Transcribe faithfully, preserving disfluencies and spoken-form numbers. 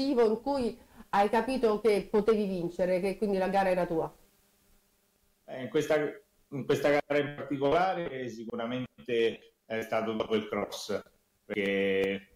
decisivo in cui hai capito che potevi vincere, che quindi la gara era tua? Eh, in questa, in questa gara in particolare sicuramente è stato dopo il cross, perché